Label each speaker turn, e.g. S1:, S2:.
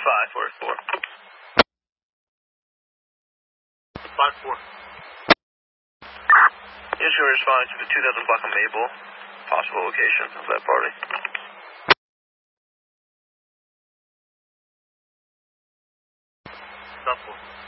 S1: 544.
S2: 5-4.
S1: Yes, you're responding to the 2000 block of Maple. Possible location of that party.
S2: South 4.